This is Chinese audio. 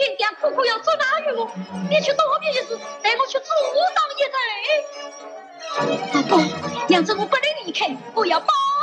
爹爹苦苦要捉拿于我，你去多别一时，带我去阻挡一贼。大哥，娘子我不能离开，我要保